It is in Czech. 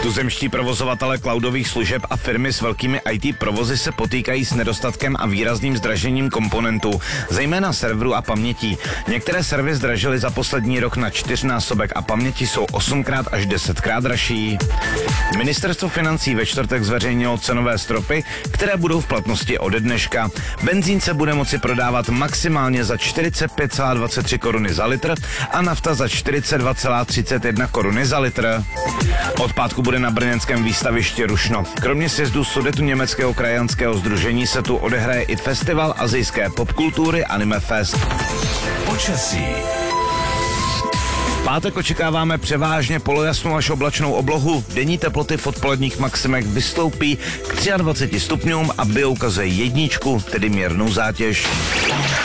Tuzemští provozovatelé cloudových služeb a firmy s velkými IT provozy se potýkají s nedostatkem a výrazným zdražením komponentů, zejména serverů a pamětí. Některé servery zdražily za poslední rok na 4násobek a paměti jsou 8x až 10x dražší. Ministerstvo financí ve čtvrtek zveřejnilo cenové stropy, které budou v platnosti ode dneška. Benzín se bude moci prodávat maximálně za 45,23 koruny za litr a nafta za 42,31 koruny za litr. Od pátku bude na brněnském výstavišti rušno. Kromě sjezdu Sudetu německého krajanského sdružení se tu odehraje i festival asijské popkultury Anime Fest. Počasí. V pátek očekáváme převážně polojasnou až oblačnou oblohu. Denní teploty v odpoledních maximech vystoupí k 23 stupňům a bio ukazuje jedničku, tedy mírnou zátěž.